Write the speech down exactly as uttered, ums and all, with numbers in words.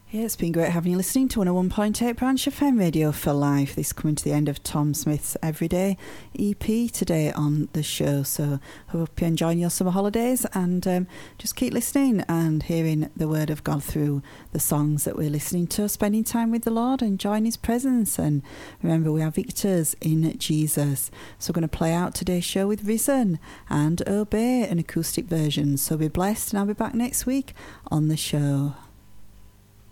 Yeah, it's been great having you listening to one oh one point eight Branch F M Radio for Life. This coming to the end of Tom Smith's Everyday E P today on the show. So hope you're enjoying your summer holidays, and um, just keep listening and hearing the word of God through the songs that we're listening to, spending time with the Lord, enjoying his presence. And remember, we are victors in Jesus. So we're going to play out today's show with Risen and Obey, an acoustic version. So be blessed, and I'll be back next week on the show.